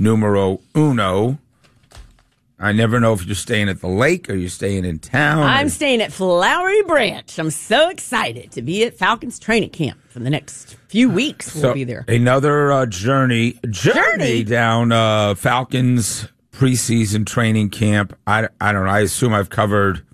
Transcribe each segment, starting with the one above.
numero uno. I never know if you're staying at the lake or you're staying in town. I'm staying at Flowery Branch. I'm so excited to be at Falcons training camp for the next few weeks. We'll be there. Another journey down Falcons preseason training camp. I don't know. I assume I've covered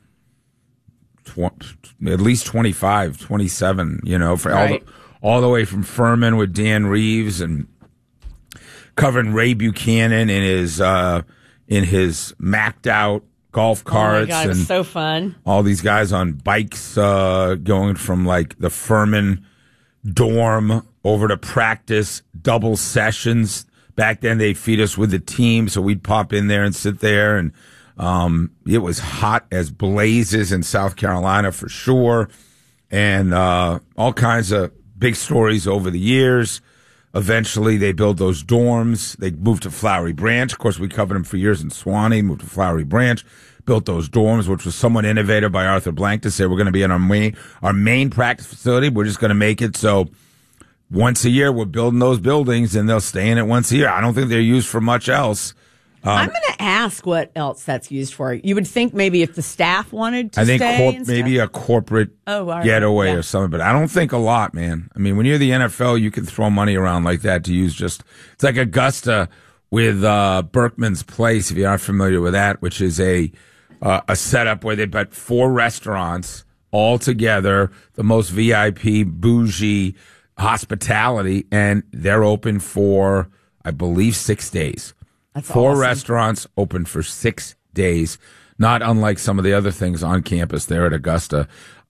at least 25, 27, for right. all the way from Furman with Dan Reeves and covering Ray Buchanan in his macked out golf carts. Oh my God, it was so fun. All these guys on bikes going from like the Furman dorm over to practice, double sessions. Back then they'd feed us with the team, so we'd pop in there and sit there. And it was hot as blazes in South Carolina for sure. And all kinds of big stories over the years. Eventually, they built those dorms. They moved to Flowery Branch. Of course, we covered them for years in Swanee, moved to Flowery Branch, built those dorms, which was somewhat innovative by Arthur Blank to say we're going to be in our main practice facility. We're just going to make it so once a year we're building those buildings, and they'll stay in it once a year. I don't think they're used for much else. I'm going to ask what else that's used for. You would think maybe if the staff wanted to stay. Maybe a corporate getaway or something, but I don't think a lot, man. I mean, when you're the NFL, you can throw money around like that to use it's like Augusta with Berkman's Place, if you aren't familiar with that, which is a setup where they've got 4 restaurants all together, the most VIP, bougie hospitality, and they're open for, I believe, 6 days. That's 4 awesome. restaurants open for 6 days, not unlike some of the other things on campus there at Augusta.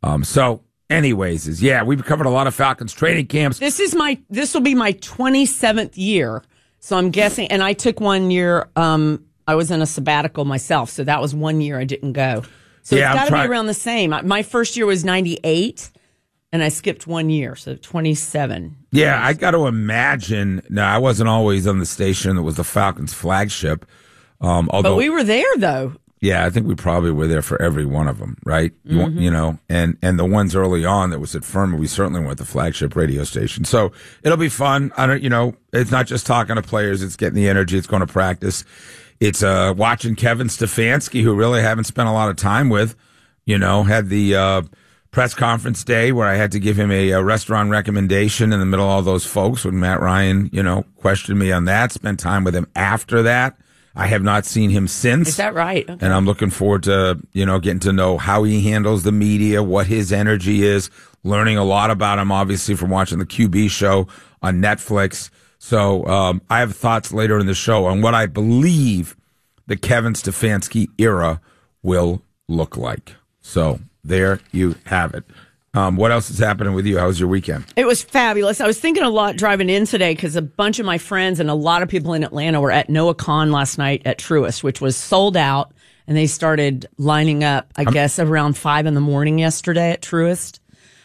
We've covered a lot of Falcons training camps. This will be my 27th year. So I'm guessing, and I took 1 year, I was in a sabbatical myself. So that was 1 year I didn't go. So it's got to be around the same. My first year was 98. And I skipped 1 year, so 27. Yeah, I got to imagine. Now, I wasn't always on the station that was the Falcons flagship. But we were there, though. Yeah, I think we probably were there for every one of them, right? Mm-hmm. And the ones early on that was at Furman, we certainly went to the flagship radio station. So it'll be fun. It's not just talking to players; it's getting the energy. It's going to practice. It's watching Kevin Stefanski, who really haven't spent a lot of time with. Had the press conference day where I had to give him a restaurant recommendation in the middle of all those folks when Matt Ryan, questioned me on that. Spent time with him after that. I have not seen him since. Is that right? Okay. And I'm looking forward to, getting to know how he handles the media, what his energy is, learning a lot about him, obviously, from watching the QB show on Netflix. So I have thoughts later in the show on what I believe the Kevin Stefanski era will look like. So there you have it. What else is happening with you? How was your weekend? It was fabulous. I was thinking a lot driving in today because a bunch of my friends and a lot of people in Atlanta were at NoahCon last night at Truist, which was sold out. And they started lining up, I guess, around 5 a.m. yesterday at Truist.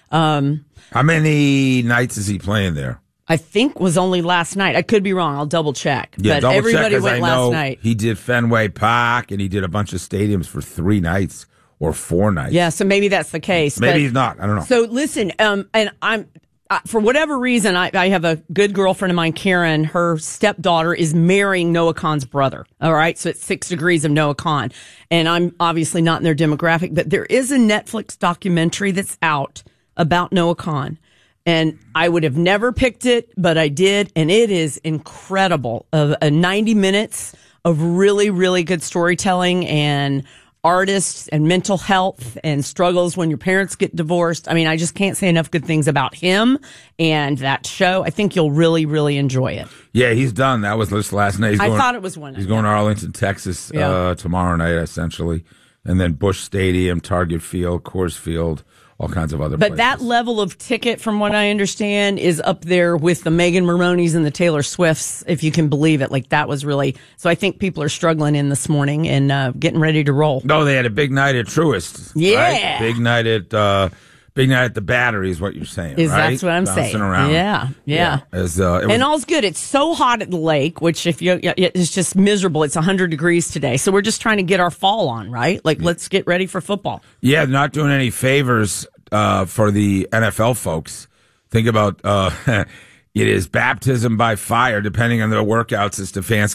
How many nights is he playing there? I think was only last night. I could be wrong. I'll double check. Yeah, but everybody went last night. He did Fenway Park and he did a bunch of stadiums for 3 nights. Or 4 nights. Yeah, so maybe that's the case. Maybe he's not. I don't know. So listen, and I'm for whatever reason, I have a good girlfriend of mine, Karen. Her stepdaughter is marrying Noah Khan's brother. All right, so it's 6 degrees of Noah Khan, and I'm obviously not in their demographic, but there is a Netflix documentary that's out about Noah Khan, and I would have never picked it, but I did, and it is incredible. Of 90 minutes of really, really good storytelling and artists and mental health and struggles when your parents get divorced. I mean, I just can't say enough good things about him and that show. I think you'll really, really enjoy it. Yeah, he's done. That was just last night. I thought it was one night. He's going to Arlington, Texas tomorrow night, essentially. And then Busch Stadium, Target Field, Coors Field, all kinds of other places. But that level of ticket, from what I understand, is up there with the Megan Maronis and the Taylor Swifts, if you can believe it. Like, that was really... So I think people are struggling in this morning and getting ready to roll. No, they had a big night at Truist. Yeah. Right? Big night at the Battery is what you're saying, right? That's what I'm saying. Around. Yeah. And all's good. It's so hot at the lake, which it's just miserable. It's 100 degrees today. So we're just trying to get our fall on, right? Like, let's get ready for football. Yeah, not doing any favors for the NFL folks. Think about it is baptism by fire, depending on the workouts that Stefanski